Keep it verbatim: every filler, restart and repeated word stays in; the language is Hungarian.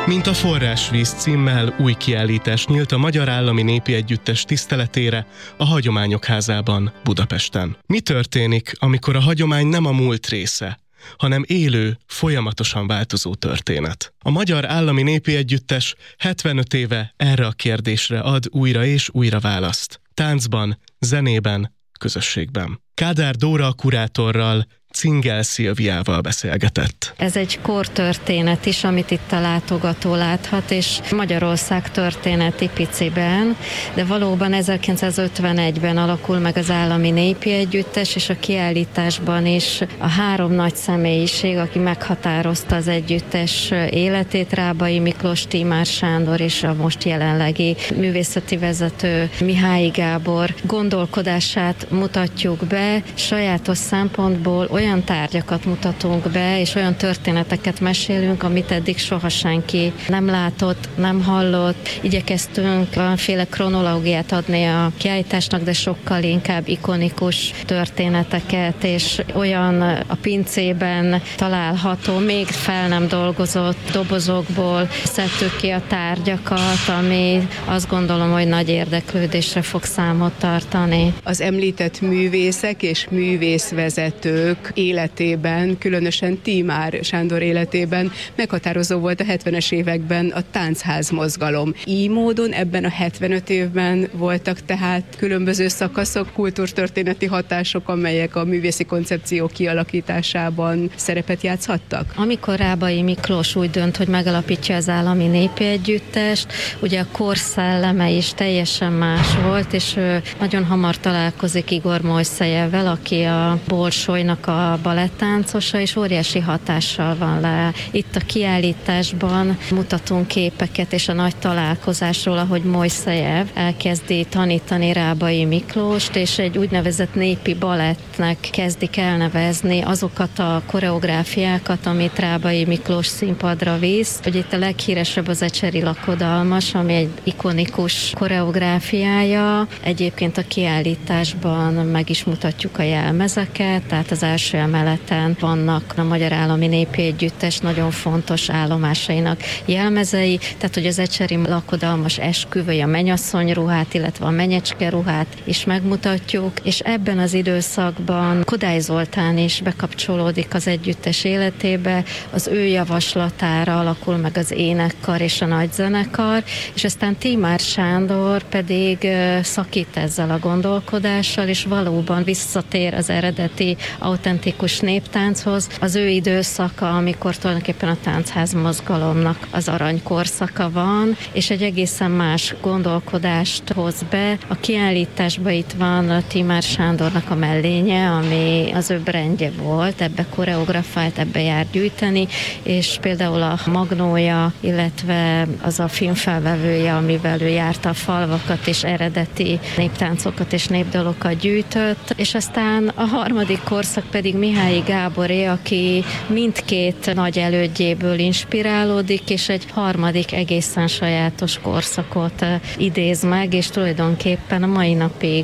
Mint a Forrásvíz címmel új kiállítás nyílt a Magyar Állami Népi Együttes tiszteletére a Hagyományok Házában, Budapesten. Mi történik, amikor a hagyomány nem a múlt része, hanem élő, folyamatosan változó történet? A Magyar Állami Népi Együttes hetvenöt éve erre a kérdésre ad újra és újra választ. Táncban, zenében, közösségben. Kádár Dóra kurátorral, Cingel Szilviával beszélgetett. Ez egy kortörténet is, amit itt a látogató láthat, és Magyarország történeti piciben, de valóban ezerkilencszázötvenegyben alakul meg az Állami Népi Együttes, és a kiállításban is a három nagy személyiség, aki meghatározta az együttes életét, Rábai Miklós, Tímár Sándor és a most jelenlegi művészeti vezető Mihály Gábor gondolkodását mutatjuk be, sajátos szempontból olyan tárgyakat mutatunk be, és olyan történeteket mesélünk, amit eddig soha senki nem látott, nem hallott. Igyekeztünk valamiféle kronológiát adni a kiállításnak, de sokkal inkább ikonikus történeteket, és olyan a pincében található, még fel nem dolgozott dobozokból szedtük ki a tárgyakat, ami azt gondolom, hogy nagy érdeklődésre fog számot tartani. Az említett művészek és művészvezetők életében, különösen Tímár Sándor életében meghatározó volt a hetvenes években a táncház mozgalom. Így módon ebben a hetvenöt évben voltak tehát különböző szakaszok, kultúrtörténeti hatások, amelyek a művészi koncepció kialakításában szerepet játszhattak? Amikor Rábai Miklós úgy dönt, hogy megalapítja az Állami Népi Együttest, ugye a korszelleme is teljesen más volt, és nagyon hamar találkozik Igor Mojszejevvel, aki a Bolsolynak a balettáncosa, és óriási hatással van le. Itt a kiállításban mutatunk képeket és a nagy találkozásról, ahogy Mojszejev elkezdi tanítani Rábai Miklóst, és egy úgynevezett népi balettnek kezdik elnevezni azokat a koreográfiákat, amit Rábai Miklós színpadra visz. Hogy itt a leghíresebb az Ecseri lakodalmas, ami egy ikonikus koreográfiája. Egyébként a kiállításban meg is mutatjuk a jelmezeket, tehát az első emeleten vannak a Magyar Állami Népi Együttes nagyon fontos állomásainak jelmezei, tehát hogy az Ecseri lakodalmas esküvői, a mennyasszony ruhát, illetve a menyecske ruhát is megmutatjuk, és ebben az időszakban Kodály Zoltán is bekapcsolódik az együttes életébe, az ő javaslatára alakul meg az énekkar és a nagyzenekar, és aztán Tímár Sándor pedig szakít ezzel a gondolkodással, és valóban visszatér az eredeti autentikus néptánchoz. Az ő időszaka, amikor tulajdonképpen a táncház mozgalomnak az aranykorszaka van, és egy egészen más gondolkodást hoz be. A kiállításban itt van a Tímár Sándornak a mellénye, ami az ő brandje volt, ebbe koreografált, ebbe jár gyűjteni, és például a magnója, illetve az a filmfelvevője, amivel ő járta a falvakat, és eredeti néptáncokat és népdalokat gyűjtött, és aztán a harmadik korszak pedig Mihály Gáboré, aki mindkét nagy elődjéből inspirálódik, és egy harmadik egészen sajátos korszakot idéz meg, és tulajdonképpen a mai napig